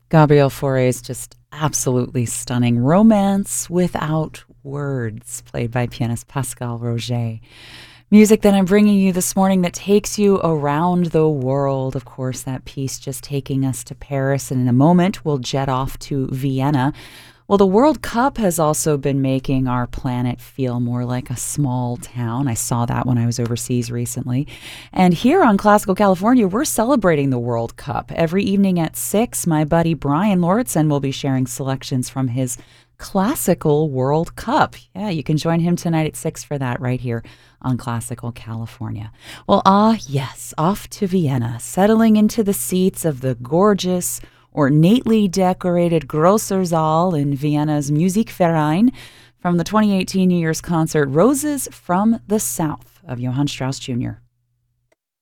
Gabriel Fauré's just absolutely stunning Romance Without Words, played by pianist Pascal Roger. Music that I'm bringing you this morning that takes you around the world. Of course, that piece just taking us to Paris, and in a moment we'll jet off to Vienna. Well, the World Cup has also been making our planet feel more like a small town. I saw that when I was overseas recently. And here on Classical California, we're celebrating the World Cup. Every evening at 6, my buddy Brian Lauritsen will be sharing selections from his Classical World Cup. Yeah, you can join him tonight at 6 for that right here on Classical California. Well, yes, off to Vienna, settling into the seats of the gorgeous, ornately decorated Grosser Saal in Vienna's Musikverein from the 2018 New Year's concert Roses from the South of Johann Strauss Jr.